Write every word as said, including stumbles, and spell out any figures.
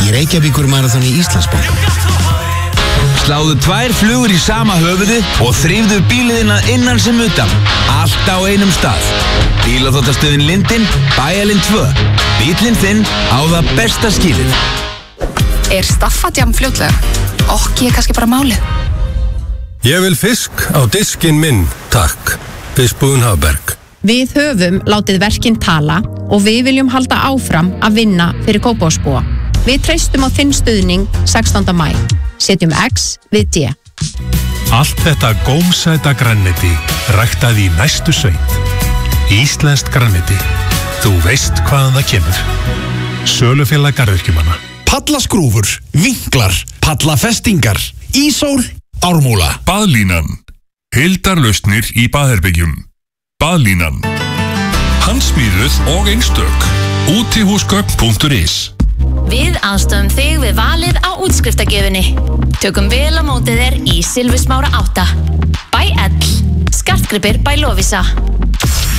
í Reykjavíkurmaraþoni Íslandsbanka. Sláðu tvær flugur í sama höfuði og þrífðu bíliðina innan sem utan. Allt á einum stað. Bílaþvottastöðin Lindin, Bæjarlind tvö. Bílinn þinn á það besta skilið. Er staffadjam fljótlega? Okki er kannski bara málið. Ég vil fisk á diskinn minn, takk. Fiskbúðin Hafberg. Við höfum látið verkin tala og við viljum halda áfram að vinna fyrir Kópavogsbúa. Við treystum á þinn stuðning sextánda maí. Setjum X við D. Allt þetta gómsæta grænmeti ræktað í næstu sveit. Íslenskt grænmeti. Þú veist hvaðan það kemur. Sölufélag garðyrkjumanna. Pallaskrúfur, vinklar, pallafestingar, ísól, ármúla. Baðlínan. Hildarlausnir í baðherbyggjum. Baðlínan. Handsmíðuð og einstök. útihúsgögn punktur is. Við aðstöðum þig við valið á útskriftargjöfinni. Tökum vel á mótið þér í Silfusmára átta. Bæ L. Skartgripir bæ Lovisa.